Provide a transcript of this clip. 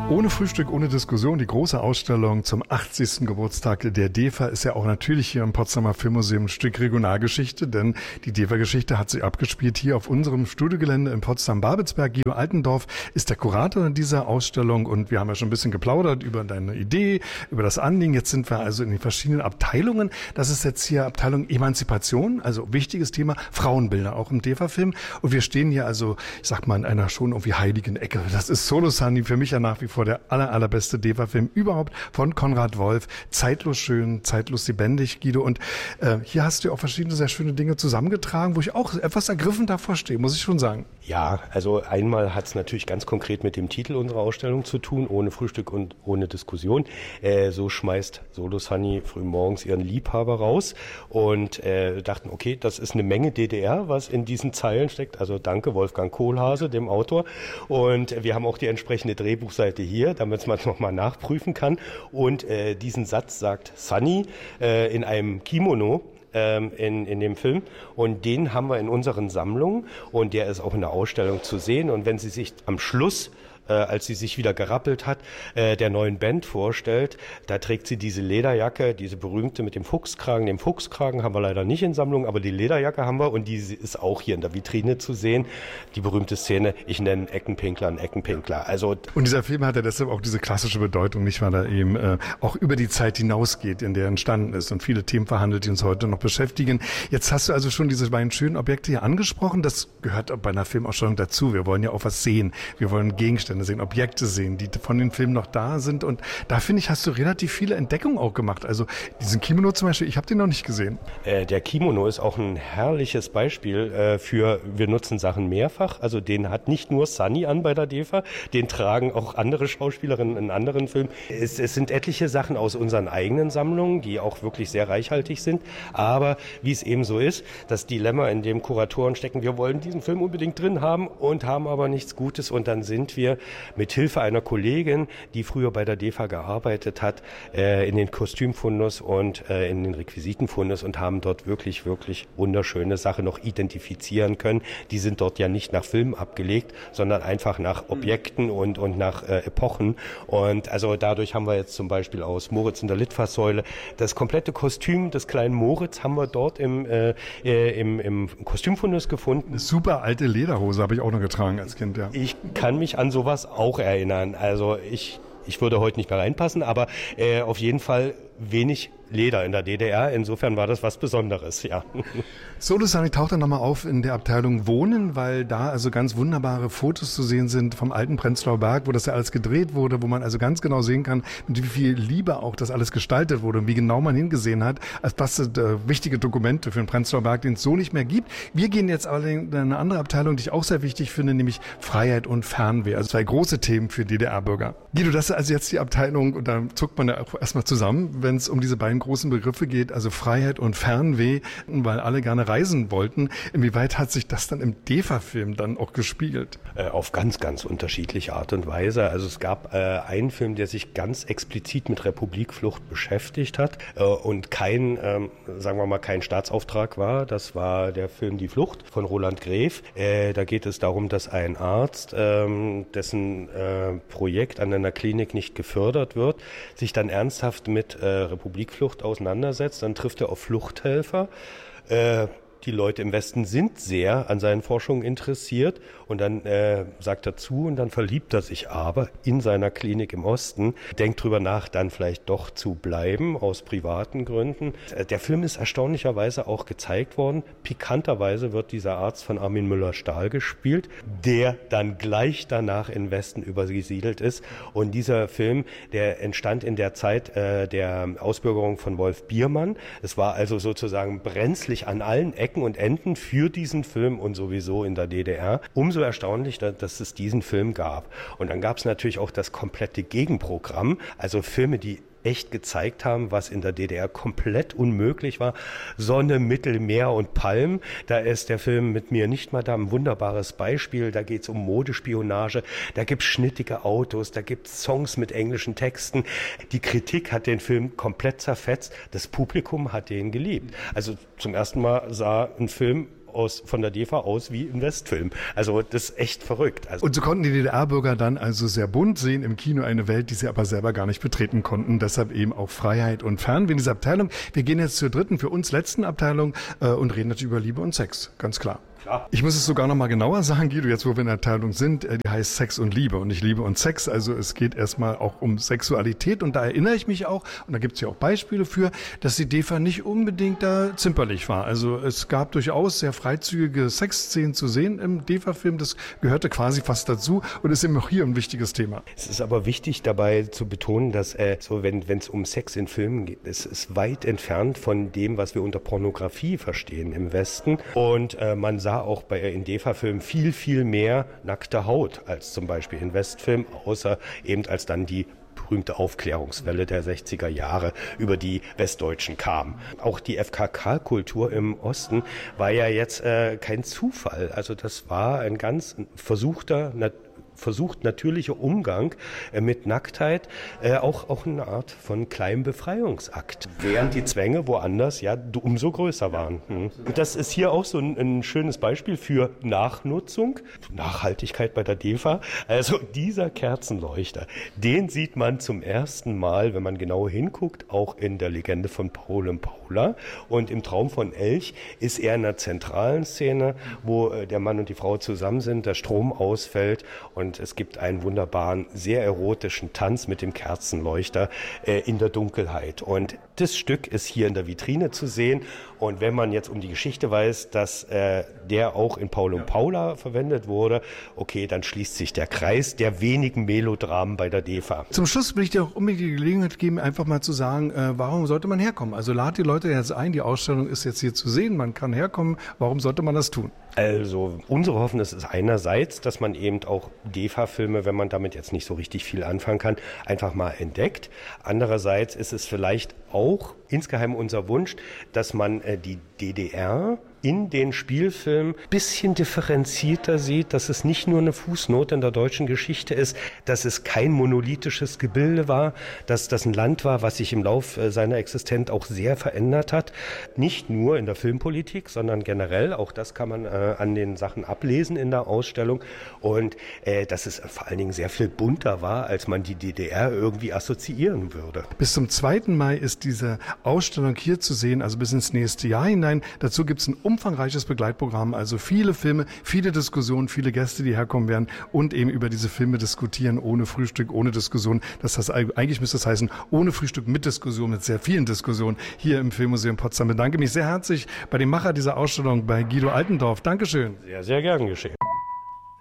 Ohne Frühstück, ohne Diskussion, die große Ausstellung zum 80. Geburtstag der DEFA ist ja auch natürlich hier im Potsdamer Filmmuseum ein Stück Regionalgeschichte, denn die DEFA-Geschichte hat sich abgespielt hier auf unserem Studiogelände in Potsdam-Babelsberg. Guido Altendorf ist der Kurator dieser Ausstellung und wir haben ja schon ein bisschen geplaudert über deine Idee, über das Anliegen. Jetzt sind wir also in den verschiedenen Abteilungen. Das ist jetzt hier Abteilung Emanzipation, also wichtiges Thema, Frauenbilder auch im DEFA-Film. Und wir stehen hier also, ich sag mal, in einer schon irgendwie heiligen Ecke. Das ist Solo Sunny, für mich ja nach wie vor der allerbeste DEFA-Film überhaupt von Konrad Wolf. Zeitlos schön, zeitlos lebendig, Guido. Und hier hast du auch verschiedene sehr schöne Dinge zusammengetragen, wo ich auch etwas ergriffen davor stehe, muss ich schon sagen. Ja, also einmal hat es natürlich ganz konkret mit dem Titel unserer Ausstellung zu tun, ohne Frühstück und ohne Diskussion. So schmeißt Solo Sunny frühmorgens ihren Liebhaber raus und dachten, okay, das ist eine Menge DDR, was in diesen Zeilen steckt. Also danke Wolfgang Kohlhase, dem Autor. Und wir haben auch die entsprechende Drehbuchseite hier, damit man es nochmal nachprüfen kann. Und diesen Satz sagt Sunny in einem Kimono in dem Film. Und den haben wir in unseren Sammlungen und der ist auch in der Ausstellung zu sehen. Und wenn Sie sich am Schluss als sie sich wieder gerappelt hat, der neuen Band vorstellt. Da trägt sie diese Lederjacke, diese berühmte mit dem Fuchskragen. Den Fuchskragen haben wir leider nicht in Sammlung, aber die Lederjacke haben wir und die ist auch hier in der Vitrine zu sehen. Die berühmte Szene, ich nenne einen Eckenpinkler einen Eckenpinkler. Also und dieser Film hat ja deshalb auch diese klassische Bedeutung, nicht, weil er eben auch über die Zeit hinausgeht, in der er entstanden ist und viele Themen verhandelt, die uns heute noch beschäftigen. Jetzt hast du also schon diese beiden schönen Objekte hier angesprochen. Das gehört bei einer Filmausstellung dazu. Wir wollen ja auch was sehen. Wir wollen Gegenstände sehen, Objekte sehen, die von den Filmen noch da sind. Und da, finde ich, hast du relativ viele Entdeckungen auch gemacht. Also diesen Kimono zum Beispiel, ich habe den noch nicht gesehen. Der Kimono ist auch ein herrliches Beispiel für, wir nutzen Sachen mehrfach. Also den hat nicht nur Sunny an bei der DEFA, den tragen auch andere Schauspielerinnen in anderen Filmen. Es sind etliche Sachen aus unseren eigenen Sammlungen, die auch wirklich sehr reichhaltig sind. Aber wie es eben so ist, das Dilemma, in dem Kuratoren stecken, wir wollen diesen Film unbedingt drin haben und haben aber nichts Gutes. Und dann sind wir mit Hilfe einer Kollegin, die früher bei der DEFA gearbeitet hat, in den Kostümfundus und in den Requisitenfundus und haben dort wirklich, wirklich wunderschöne Sachen noch identifizieren können. Die sind dort ja nicht nach Filmen abgelegt, sondern einfach nach Objekten und nach Epochen. Und also dadurch haben wir jetzt zum Beispiel aus Moritz in der Litfaßsäule das komplette Kostüm des kleinen Moritz haben wir dort im Kostümfundus gefunden. Eine super alte Lederhose habe ich auch noch getragen als Kind, ja. Ich kann mich an sowas auch erinnern. Also ich würde heute nicht mehr reinpassen, aber auf jeden Fall wenig Leder in der DDR. Insofern war das was Besonderes, ja. Solo Sunny taucht dann nochmal auf in der Abteilung Wohnen, weil da also ganz wunderbare Fotos zu sehen sind vom alten Prenzlauer Berg, wo das ja alles gedreht wurde, wo man also ganz genau sehen kann, mit wie viel Liebe auch das alles gestaltet wurde und wie genau man hingesehen hat, als das wichtige Dokumente für den Prenzlauer Berg, den es so nicht mehr gibt. Wir gehen jetzt aber in eine andere Abteilung, die ich auch sehr wichtig finde, nämlich Freiheit und Fernweh. Also zwei große Themen für DDR-Bürger. Guido, das ist also jetzt die Abteilung und da zuckt man ja auch erstmal zusammen, wenn es um diese beiden großen Begriffe geht, also Freiheit und Fernweh, weil alle gerne reisen wollten. Inwieweit hat sich das dann im DEFA-Film dann auch gespiegelt? Auf ganz, ganz unterschiedliche Art und Weise. Also es gab einen Film, der sich ganz explizit mit Republikflucht beschäftigt hat und kein Staatsauftrag war. Das war der Film Die Flucht von Roland Gref. Da geht es darum, dass ein Arzt, dessen Projekt an einer Klinik nicht gefördert wird, sich dann ernsthaft mit Republikflucht auseinandersetzt. Dann trifft er auf Fluchthelfer. Die Leute im Westen sind sehr an seinen Forschungen interessiert und dann sagt er zu und dann verliebt er sich aber in seiner Klinik im Osten, denkt drüber nach, dann vielleicht doch zu bleiben aus privaten Gründen. Der Film ist erstaunlicherweise auch gezeigt worden. Pikanterweise wird dieser Arzt von Armin Müller-Stahl gespielt, der dann gleich danach in den Westen übergesiedelt ist. Und dieser Film, der entstand in der Zeit der Ausbürgerung von Wolf Biermann. Es war also sozusagen brenzlig an allen Ecken und Enden für diesen Film und sowieso in der DDR. Umso erstaunlicher, dass es diesen Film gab. Und dann gab es natürlich auch das komplette Gegenprogramm, also Filme, die echt gezeigt haben, was in der DDR komplett unmöglich war. Sonne, Mittelmeer und Palm, da ist der Film Mit mir nicht Madame ein wunderbares Beispiel. Da geht es um Modespionage, da gibt es schnittige Autos, da gibt es Songs mit englischen Texten. Die Kritik hat den Film komplett zerfetzt, das Publikum hat den geliebt. Also zum ersten Mal sah ein Film von der DEFA aus wie ein Westfilm. Also das ist echt verrückt. Also und so konnten die DDR-Bürger dann also sehr bunt sehen im Kino eine Welt, die sie aber selber gar nicht betreten konnten. Deshalb eben auch Freiheit und Fernweh in dieser Abteilung. Wir gehen jetzt zur dritten, für uns letzten Abteilung und reden natürlich über Liebe und Sex, ganz klar. Ich muss es sogar noch mal genauer sagen, Guido, jetzt wo wir in der Abteilung sind, die heißt Sex und Liebe und nicht Liebe und Sex. Also es geht erstmal auch um Sexualität und da erinnere ich mich auch, und da gibt es ja auch Beispiele für, dass die DEFA nicht unbedingt da zimperlich war. Also es gab durchaus sehr freizügige Sexszenen zu sehen im DEFA-Film, das gehörte quasi fast dazu und ist eben auch hier ein wichtiges Thema. Es ist aber wichtig dabei zu betonen, dass so wenn es um Sex in Filmen geht, es ist weit entfernt von dem, was wir unter Pornografie verstehen im Westen und man sah auch in DEFA-Filmen viel, viel mehr nackte Haut als zum Beispiel in Westfilmen, außer eben als dann die berühmte Aufklärungswelle der 60er Jahre über die Westdeutschen kam. Auch die FKK-Kultur im Osten war ja jetzt kein Zufall. Also das war ein ganz versucht natürlicher Umgang mit Nacktheit, auch eine Art von kleinem Befreiungsakt. Während die Zwänge woanders ja umso größer waren. Und das ist hier auch so ein schönes Beispiel für Nachnutzung, Nachhaltigkeit bei der DEFA. Also dieser Kerzenleuchter, den sieht man zum ersten Mal, wenn man genau hinguckt, auch in der Legende von Paul und Paula. Und im Traum von Elch ist er in einer zentralen Szene, wo der Mann und die Frau zusammen sind, der Strom ausfällt und es gibt einen wunderbaren, sehr erotischen Tanz mit dem Kerzenleuchter in der Dunkelheit. Und das Stück ist hier in der Vitrine zu sehen. Und wenn man jetzt um die Geschichte weiß, dass der auch in Paul und Paula verwendet wurde, okay, dann schließt sich der Kreis der wenigen Melodramen bei der DEFA. Zum Schluss will ich dir auch unbedingt die Gelegenheit geben, einfach mal zu sagen, warum sollte man herkommen? Also lad die Leute jetzt ein, die Ausstellung ist jetzt hier zu sehen, man kann herkommen. Warum sollte man das tun? Also unsere Hoffnung ist einerseits, dass man eben auch DEFA-Filme, wenn man damit jetzt nicht so richtig viel anfangen kann, einfach mal entdeckt. Andererseits ist es vielleicht auch insgeheim unser Wunsch, dass man die DDR in den Spielfilmen ein bisschen differenzierter sieht, dass es nicht nur eine Fußnote in der deutschen Geschichte ist, dass es kein monolithisches Gebilde war, dass das ein Land war, was sich im Lauf seiner Existenz auch sehr verändert hat. Nicht nur in der Filmpolitik, sondern generell, auch das kann man an den Sachen ablesen in der Ausstellung und dass es vor allen Dingen sehr viel bunter war, als man die DDR irgendwie assoziieren würde. Bis zum 2. Mai ist diese Ausstellung hier zu sehen, also bis ins nächste Jahr hinein. Dazu gibt es ein umfangreiches Begleitprogramm, also viele Filme, viele Diskussionen, viele Gäste, die herkommen werden und eben über diese Filme diskutieren, ohne Frühstück, ohne Diskussion. Das heißt, eigentlich müsste es heißen, ohne Frühstück mit Diskussion, mit sehr vielen Diskussionen hier im Filmmuseum Potsdam. Ich bedanke mich sehr herzlich bei dem Macher dieser Ausstellung, bei Guido Altendorf. Dankeschön. Sehr, sehr gern geschehen.